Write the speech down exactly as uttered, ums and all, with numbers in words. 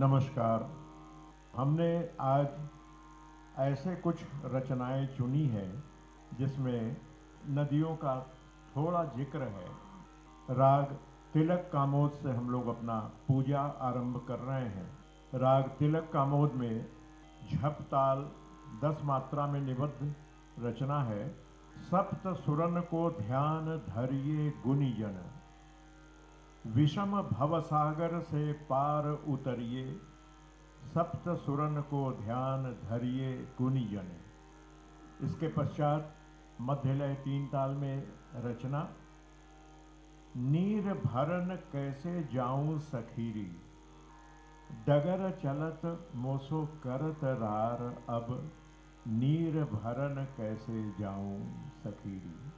नमस्कार। हमने आज ऐसे कुछ रचनाएं चुनी हैं जिसमें नदियों का थोड़ा जिक्र है। राग तिलक कामोद से हम लोग अपना पूजा आरंभ कर रहे हैं। राग तिलक कामोद में झप ताल दस मात्रा में निबद्ध रचना है। सप्त सुरन को ध्यान धरिए गुनीजन, विषम भवसागर से पार उतरिए, सप्त सुरन को ध्यान धरिए गुनीजन। इसके पश्चात मध्यलय तीन ताल में रचना। नीर भरन कैसे जाऊं सखीरी, डगर चलत मोसो करत रार, अब नीर भरन कैसे जाऊं सखीरी।